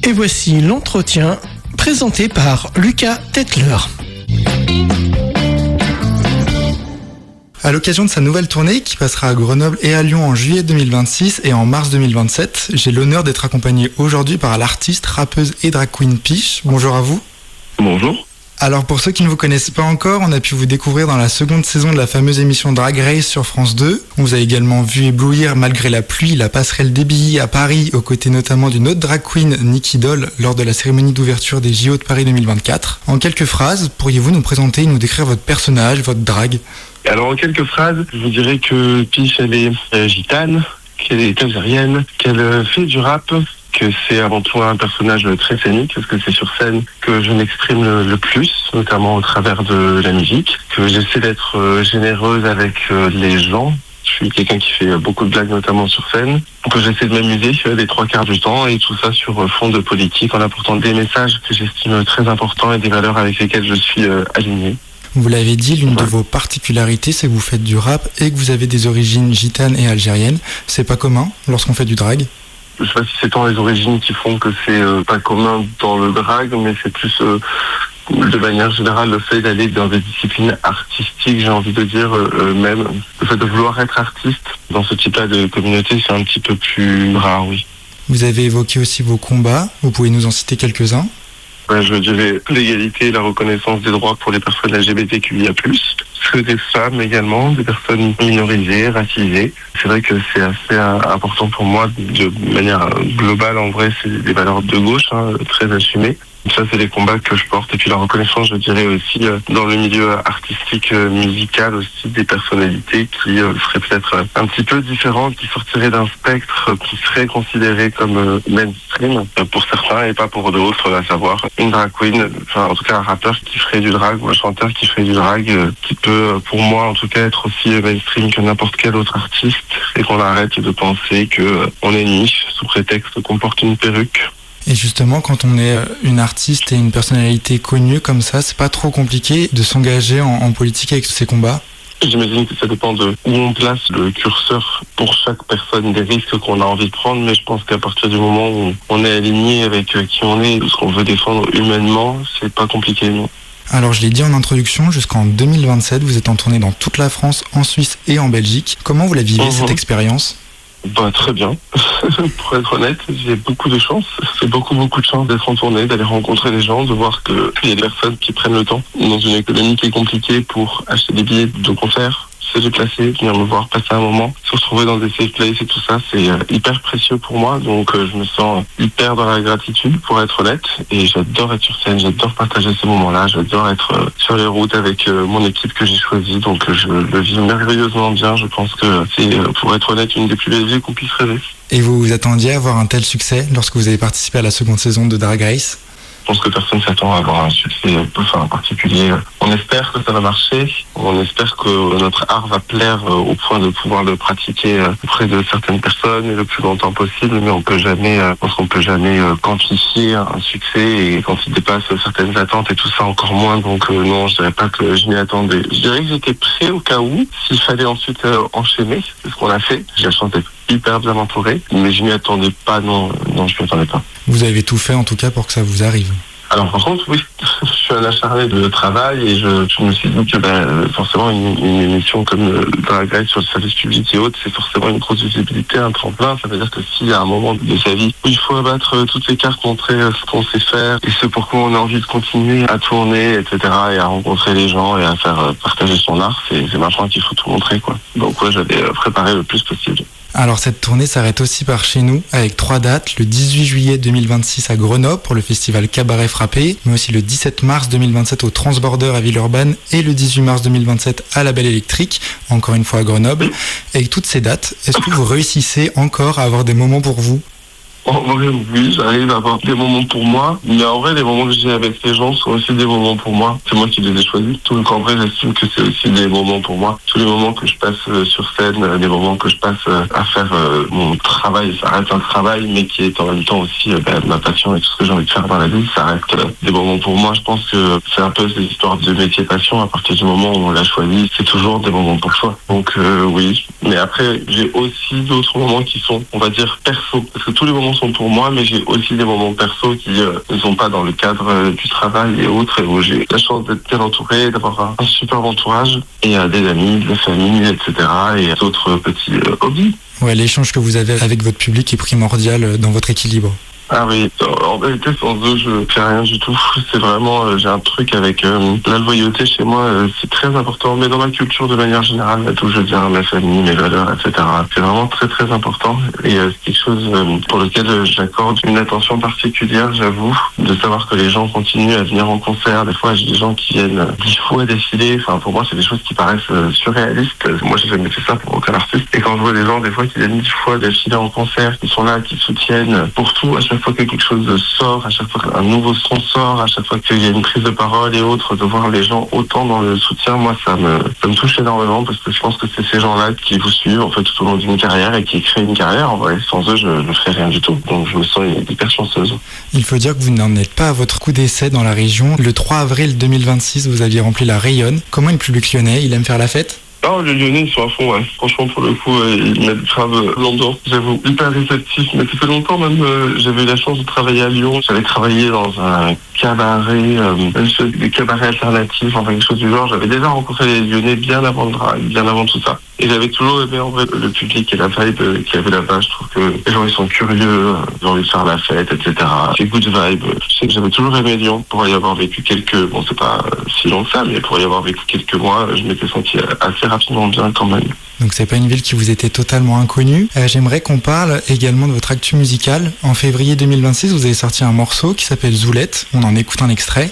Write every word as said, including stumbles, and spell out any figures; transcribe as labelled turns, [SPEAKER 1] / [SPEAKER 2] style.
[SPEAKER 1] Et voici l'entretien présenté par Lucas Tetler.
[SPEAKER 2] À l'occasion de sa nouvelle tournée qui passera à Grenoble et à Lyon en juillet deux mille vingt-six et en mars deux mille vingt-sept, j'ai l'honneur d'être accompagné aujourd'hui par l'artiste, rappeuse et drag queen Piche. Bonjour à vous.
[SPEAKER 3] Bonjour.
[SPEAKER 2] Alors pour ceux qui ne vous connaissent pas encore, on a pu vous découvrir dans la seconde saison de la fameuse émission Drag Race sur France deux. On vous a également vu éblouir malgré la pluie la passerelle des Billy à Paris, aux côtés notamment d'une autre drag queen, Nicky Doll, lors de la cérémonie d'ouverture des J O de Paris deux mille vingt-quatre. En quelques phrases, pourriez-vous nous présenter et nous décrire votre personnage, votre drag ?
[SPEAKER 3] Alors en quelques phrases, je vous dirais que Piche, elle est euh, gitane, qu'elle est algérienne, qu'elle euh, fait du rap, que c'est avant tout un personnage très scénique, parce que c'est sur scène que je m'exprime le, le plus, notamment au travers de la musique, que j'essaie d'être euh, généreuse avec euh, les gens. Je suis quelqu'un qui fait beaucoup de blagues, notamment sur scène, que j'essaie de m'amuser euh, les trois quarts du temps, et tout ça sur euh, fond de politique, en apportant des messages que j'estime très importants et des valeurs avec lesquelles je suis euh, aligné.
[SPEAKER 2] Vous l'avez dit, l'une de vos particularités, c'est que vous faites du rap et que vous avez des origines gitanes et algériennes. C'est pas commun lorsqu'on fait du drag ?
[SPEAKER 3] Je sais pas si c'est tant les origines qui font que c'est euh, pas commun dans le drag, mais c'est plus euh, de manière générale le fait d'aller dans des disciplines artistiques, j'ai envie de dire, euh, même le fait de vouloir être artiste dans ce type-là de communauté, c'est un petit peu plus rare, oui.
[SPEAKER 2] Vous avez évoqué aussi vos combats, vous pouvez nous en citer quelques-uns ?
[SPEAKER 3] Je dirais l'égalité et la reconnaissance des droits pour les personnes L G B T Q I A plus, que des femmes également, des personnes minorisées, racisées. C'est vrai que c'est assez important pour moi, de manière globale, en vrai, c'est des valeurs de gauche, hein, très assumées. Ça, c'est les combats que je porte. Et puis la reconnaissance, je dirais aussi, dans le milieu artistique, musical aussi, des personnalités qui seraient peut-être un petit peu différentes, qui sortiraient d'un spectre qui serait considéré comme mainstream pour certains et pas pour d'autres, à savoir une drag queen, enfin en tout cas un rappeur qui ferait du drag ou un chanteur qui ferait du drag, qui peut, pour moi en tout cas, être aussi mainstream que n'importe quel autre artiste, et qu'on arrête de penser qu'on est niche sous prétexte qu'on porte une perruque.
[SPEAKER 2] Et justement, quand on est une artiste et une personnalité connue comme ça, c'est pas trop compliqué de s'engager en, en politique avec ces combats ?
[SPEAKER 3] J'imagine que ça dépend de où on place le curseur pour chaque personne, des risques qu'on a envie de prendre, mais je pense qu'à partir du moment où on est aligné avec qui on est, ce qu'on veut défendre humainement, c'est pas compliqué, non.
[SPEAKER 2] Alors je l'ai dit en introduction, jusqu'en deux mille vingt-sept, vous êtes en tournée dans toute la France, en Suisse et en Belgique. Comment vous la vivez, mmh. cette expérience ?
[SPEAKER 3] Bah, très bien. Pour être honnête, j'ai beaucoup de chance. J'ai beaucoup, beaucoup de chance d'être en tournée, d'aller rencontrer des gens, de voir qu'il y a des personnes qui prennent le temps dans une économie qui est compliquée pour acheter des billets de concert, se déplacer, venir me voir, passer un moment, se retrouver dans des safe places et tout ça, c'est euh, hyper précieux pour moi. Donc euh, je me sens hyper dans la gratitude, pour être honnête, et j'adore être sur scène, j'adore partager ces moments-là, j'adore être euh, sur les routes avec euh, mon équipe que j'ai choisie, donc euh, je le vis merveilleusement bien. Je pense que c'est, euh, pour être honnête, une des plus belles vies qu'on puisse rêver.
[SPEAKER 2] Et vous vous attendiez à avoir un tel succès lorsque vous avez participé à la seconde saison de Drag Race ?
[SPEAKER 3] Je pense que personne s'attend à avoir un succès enfin, particulier. On espère que ça va marcher, on espère que notre art va plaire au point de pouvoir le pratiquer auprès de certaines personnes le plus longtemps possible, mais on peut jamais, je pense qu'on peut jamais quantifier un succès, et quand il dépasse certaines attentes et tout ça encore moins, donc euh, non, je dirais pas que je m'y attendais. Je dirais que j'étais prêt au cas où, s'il fallait ensuite euh, enchaîner, c'est ce qu'on a fait. J'ai la chance d'être hyper bien entouré, mais je m'y attendais pas, non, non, je m'y attendais pas.
[SPEAKER 2] Vous avez tout fait en tout cas pour que ça vous arrive.
[SPEAKER 3] Alors par contre, oui, je suis un acharné de travail, et je, je me suis dit que ben, forcément une, une émission comme Drag Race sur le service public et autres, c'est forcément une grosse visibilité, un tremplin. Ça veut dire que s'il y a un moment de sa vie où il faut abattre toutes les cartes, montrer ce qu'on sait faire et ce pourquoi on a envie de continuer à tourner, et cetera, et à rencontrer les gens et à faire partager son art, c'est, c'est maintenant qu'il faut tout montrer, quoi. Donc ouais, j'avais préparé le plus possible.
[SPEAKER 2] Alors cette tournée s'arrête aussi par chez nous avec trois dates, le dix-huit juillet deux mille vingt-six à Grenoble pour le festival Cabaret Frappé, mais aussi le dix-sept mars deux mille vingt-sept au Transborder à Villeurbanne et le dix-huit mars deux mille vingt-sept à la Belle Électrique, encore une fois à Grenoble. Avec toutes ces dates, est-ce que vous réussissez encore à avoir des moments pour vous ?
[SPEAKER 3] En vrai, oui, j'arrive à avoir des moments pour moi, mais en vrai, les moments que j'ai avec les gens sont aussi des moments pour moi. C'est moi qui les ai choisis. Donc en vrai, j'estime que c'est aussi des moments pour moi. Tous les moments que je passe euh, sur scène, euh, des moments que je passe euh, à faire euh, mon travail, ça reste un travail, mais qui est en même temps aussi euh, ben, ma passion et tout ce que j'ai envie de faire dans la vie, ça reste euh, des moments pour moi. Je pense que c'est un peu ces histoires de métier passion. À partir du moment où on l'a choisi, c'est toujours des moments pour soi. Donc euh, oui, mais après, j'ai aussi d'autres moments qui sont, on va dire, perso. Parce que tous les moments moments sont pour moi, mais j'ai aussi des moments perso qui euh, ne sont pas dans le cadre euh, du travail et autres, et où j'ai la chance d'être bien entouré, d'avoir un, un super entourage, et euh, des amis, de la famille, et cetera, et d'autres petits euh, hobbies.
[SPEAKER 2] Ouais, l'échange que vous avez avec votre public est primordial dans votre équilibre.
[SPEAKER 3] Ah oui, en vérité, sans eux, je fais rien du tout. C'est vraiment, euh, j'ai un truc avec euh, la loyauté chez moi, euh, c'est très important, mais dans ma culture de manière générale, d'où je viens, ma famille, mes valeurs, et cetera. C'est vraiment très très important, et euh, c'est quelque chose euh, pour lequel euh, j'accorde une attention particulière, j'avoue, de savoir que les gens continuent à venir en concert. Des fois, j'ai des gens qui viennent dix fois d'affilée. Enfin, pour moi, c'est des choses qui paraissent euh, surréalistes. Moi, j'ai jamais fait ça pour aucun artiste. Et quand je vois des gens, des fois, qui viennent dix fois d'affilée en concert, qui sont là, qui soutiennent pour tout, à chaque fois que quelque chose sort, à chaque fois qu'un nouveau son sort, à chaque fois qu'il y a une prise de parole et autres, de voir les gens autant dans le soutien, moi ça me ça me touche énormément, parce que je pense que c'est ces gens-là qui vous suivent en fait tout au long d'une carrière et qui créent une carrière. En vrai, sans eux, je ne ferais rien du tout. Donc je me sens hyper chanceuse.
[SPEAKER 2] Il faut dire que vous n'en êtes pas à votre coup d'essai dans la région. Le trois avril deux mille vingt-six, vous aviez rempli la Rayonne. Comment est le public lyonnais? Il aime faire la fête?
[SPEAKER 3] Oh, les Lyonnais, ils sont à fond, ouais. Franchement, pour le coup, euh, ils mettent grave euh, l'ambiance. J'avoue, hyper réceptif. Mais ça fait longtemps même, euh, j'avais eu la chance de travailler à Lyon. J'avais travaillé dans un cabaret, euh, une chose, des cabarets alternatifs, enfin quelque chose du genre. J'avais déjà rencontré les Lyonnais bien avant le drag, bien avant tout ça. Et j'avais toujours aimé en vrai le public et la vibe euh, qu'il y avait là-bas. Je trouve que les gens, ils sont curieux, euh, ils ont envie de faire la fête, et cetera. C'est good vibe. Je sais que j'avais toujours aimé Lyon. Pour y avoir vécu quelques, bon, c'est pas euh, si long que ça, mais pour y avoir vécu quelques mois, je m'étais senti assez rapidement bien quand même.
[SPEAKER 2] Donc c'est pas une ville qui vous était totalement inconnue. Euh, j'aimerais qu'on parle également de votre actu musicale. En février deux mille vingt-six, vous avez sorti un morceau qui s'appelle Zoulette. On en écoute un extrait.